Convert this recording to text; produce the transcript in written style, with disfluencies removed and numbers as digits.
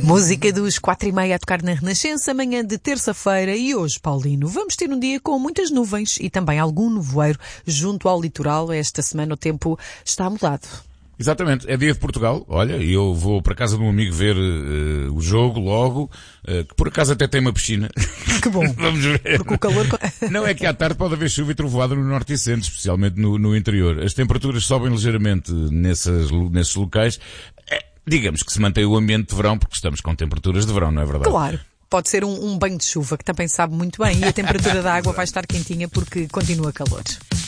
Música dos 4h30 a tocar na Renascença, manhã de terça-feira. E hoje, Paulino, vamos ter um dia com muitas nuvens e também algum nevoeiro junto ao litoral. Esta semana o tempo está mudado. Exatamente, é dia de Portugal. Olha, eu vou para casa de um amigo ver o jogo logo, que por acaso até tem uma piscina. Que bom. Vamos ver. Porque o calor... Não, é que à tarde pode haver chuva e trovoada no norte e centro, especialmente no interior. As temperaturas sobem ligeiramente nesses locais. Digamos que se mantém o ambiente de verão, porque estamos com temperaturas de verão, não é verdade? Claro. Pode ser um banho de chuva, que também sabe muito bem. E a temperatura da água vai estar quentinha porque continua calor.